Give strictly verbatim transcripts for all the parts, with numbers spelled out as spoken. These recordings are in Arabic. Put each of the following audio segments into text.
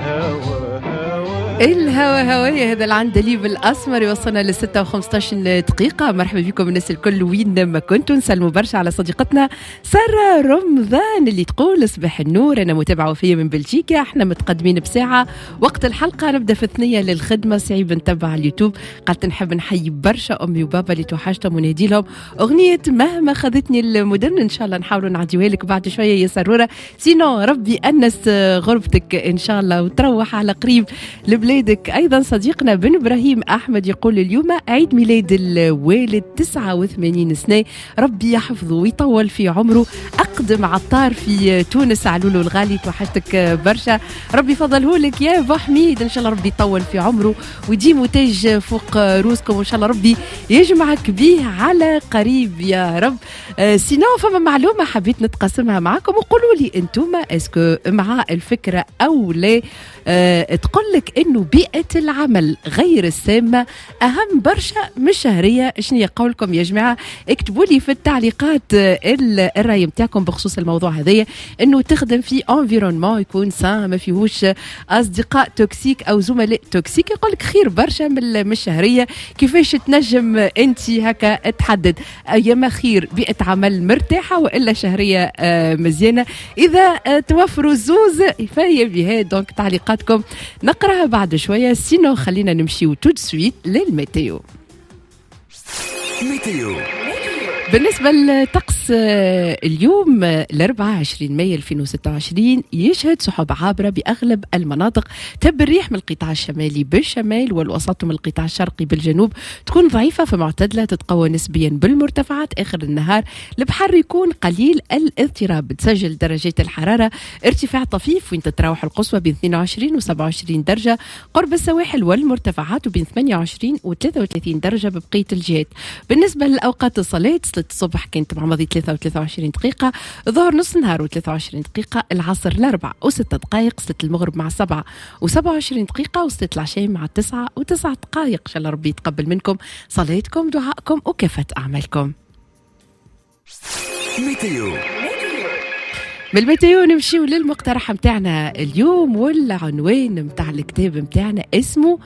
الهوا هواية هذا العندليب الأسمر يوصلنا لستة وخمسطاش دقيقة. مرحبا بكم الناس الكل وين ما كنتوا. نسلموا برشا على صديقتنا سارة رمضان اللي تقول صباح النور، أنا متابعة وفية من بلجيكا، احنا متقدمين بساعة وقت الحلقة، نبدأ في الثنية للخدمة، صعيب نتبع على اليوتيوب. قالت نحب نحيي برشا أمي وبابا اللي توحشتهم ونهدي لهم أغنية مهما خذتني المدن، إن شاء الله نحاولوا نعديوها لك بعد شوية يا سرورة، سينو ربي أنس غرفتك إن شاء الله وتروح على قريب لبلادك. أيضا صديقنا بن إبراهيم أحمد يقول اليوم عيد ميلاد الوالد تسعة وثمانين سنة، ربي يحفظه ويطول في عمره. أقدم عطار في تونس علولو الغالي توحشتك برشا، ربي فضله لك يا أبو حميد، إن شاء الله ربي يطول في عمره ويديم تاج فوق روسكم، وإن شاء الله ربي يجمعك به على قريب يا رب. آه سينو فما معلومة حبيت نتقاسمها معكم وقولوا لي أنتم اسكو مع الفكرة أو لا. آه تقول لك إنه بيئة العمل غير السامة أهم برشا من الشهرية. شنو قولكم يا جماعة؟ اكتبوا لي في التعليقات الرأي متاعكم بخصوص الموضوع هذايا، إنه تخدم في environnement يكون سان ما فيهوش أصدقاء توكسيك أو زملاء توكسيك. يقول لك خير برشا من الشهرية. كيفاش تنجم أنت هكا تحدد أيام خير بيئة عمل مرتاحة وإلا شهرية آه مزيانة؟ إذا آه توفروا زوز فهي بها. دونك تعليقاتكم نقراها بعد شوية. سينو خلينا نمشيو تود سويت للميتيو. ميتيو بالنسبة للطقس اليوم الأربعاء عشرين مايو ألفين وستة وعشرين يشهد سحب عابرة بأغلب المناطق، تب الريح من القطاع الشمالي بالشمال والوسط من القطاع الشرقي بالجنوب تكون ضعيفة فمعتدلة، تتقوى نسبيا بالمرتفعات. آخر النهار البحر يكون قليل الاضطراب، تسجل درجات الحرارة ارتفاع طفيف وين تتراوح القصوى بين اثنين وعشرين و سبعة وعشرين درجة قرب السواحل والمرتفعات، وبين ثمانية وعشرين و ثلاثة وثلاثين درجة ببقية الجهات. بالنسبة لأوقات الصلاة الصبح كانت مع ماضي ثلاثة وثلاثة وعشرين دقيقة، ظهر نص نهار وثلاثة وعشرين دقيقة، العصر الأربع وستة دقائق، صلاة المغرب مع سبعة وسبعة وعشرين دقيقة، وصلاة العشاء مع تسعة وتسع دقائق. إن شاء الله ربي يتقبل منكم صلاتكم دعائكم وكافة أعمالكم. ميتيو من الميتيو نمشيو للمقترح متاعنا اليوم، والعنوان متاع الكتاب متاعنا اسمه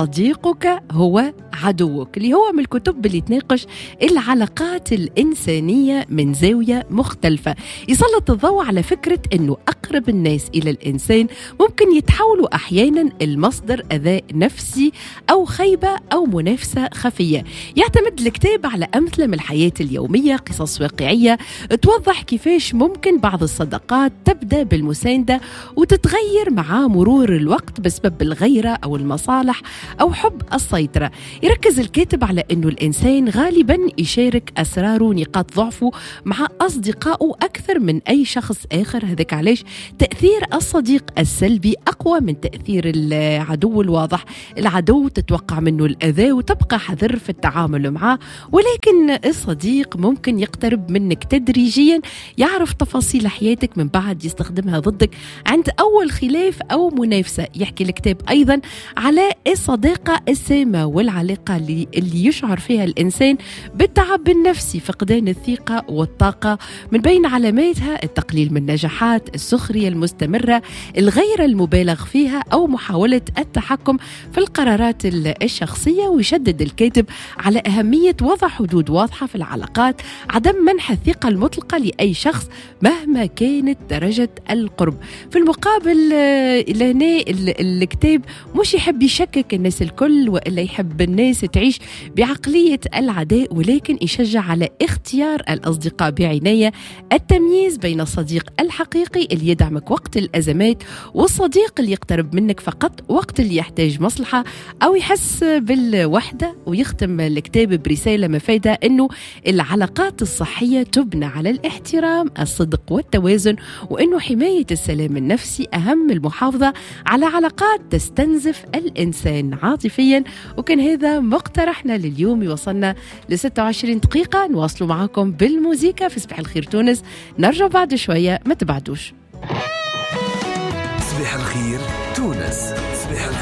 صديقك هو عدوك، اللي هو من الكتب اللي تناقش العلاقات الإنسانية من زاوية مختلفة، يسلط الضوء على فكرة أنه أقرب الناس إلى الإنسان ممكن يتحولوا أحيانا المصدر أذى نفسي أو خيبة أو منافسة خفية. يعتمد الكتاب على أمثلة من الحياة اليومية، قصص واقعية توضح كيفاش ممكن بعض الصداقات تبدأ بالمساندة وتتغير مع مرور الوقت بسبب الغيرة أو المصالح أو حب السيطرة. يركز الكاتب على أنه الإنسان غالبا يشارك أسراره ونقاط ضعفه مع أصدقائه أكثر من أي شخص آخر. هذاك علاش تأثير الصديق السلبي أقوى من تأثير العدو الواضح. العدو تتوقع منه الأذى وتبقى حذر في التعامل معه، ولكن الصديق ممكن يقترب منك تدريجيا، يعرف تفاصيل حياتك من بعد يستخدمها ضدك عند أول خلاف أو منافسة. يحكي الكتاب أيضا على الصداقة السامة والعلاقة اللي, اللي يشعر فيها الإنسان بالتعب النفسي، فقدان الثقة والطاقة. من بين علاماتها التقليل من النجاحات، السخرية المستمرة، الغيرة المبالغ فيها أو محاولة التحكم في القرارات الشخصية. ويشدد الكاتب على أهمية وضع حدود واضحة في العلاقات، عدم منح الثقة المطلقة لأي شخص مهما كانت درجة القرب. في المقابل لهنا الكتاب مش يحب يشكك الناس الكل وإلا يحب الناس تعيش بعقلية العداء، ولكن يشجع على اختيار الأصدقاء بعناية، التمييز بين الصديق الحقيقي اللي يدعمك وقت الأزمات والصديق اللي يقترب منك فقط وقت اللي يحتاج مصلحة أو يحس بالوحدة. ويختم الكتاب برسالة مفيدة أنه العلاقات الصحية تبنى على الاحترام، الصدق والتوازن، وأنه حماية السلام النفسي أهم من المحافظة على علاقات تستنزف الإنسان عاطفيا. وكان هذا مقترحنا لليوم. يوصلنا ل ستة وعشرين دقيقة، نواصلوا معكم بالموسيقى في صباح الخير تونس. نرجع بعد شوية، ما تبعدوش. صباح الخير تونس. صباح الخير.